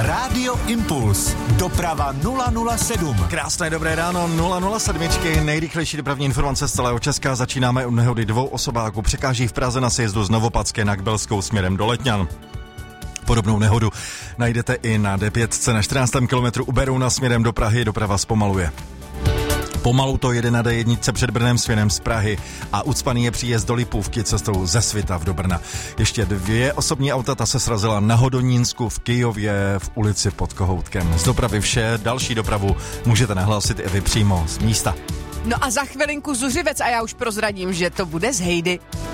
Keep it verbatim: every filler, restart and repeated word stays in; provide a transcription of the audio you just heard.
Rádio Impuls. Doprava nula nula sedm. Krásné dobré ráno, nula nula sedm. Nejrychlejší dopravní informace z celého Česka. Začínáme od nehody dvou osobáků. Překáží v Praze na sjezdu z Novopadské na Kbelskou směrem do Letňan. Podobnou nehodu najdete i na D pět na čtrnáctém kilometru u Berouna směrem do Prahy. Doprava zpomaluje. Pomalu to jede na D jedna před Brnem směrem z Prahy a ucpaný je příjezd do Lipůvky cestou ze Svitav do Brna. Ještě dvě osobní auta, ta se srazila na Hodonínsku v Kyjově v ulici pod Kohoutkem. Z dopravy vše, další dopravu můžete nahlásit i vy přímo z místa. No a za chvilinku Zuřivec a já už prozradím, že to bude z Hejdy.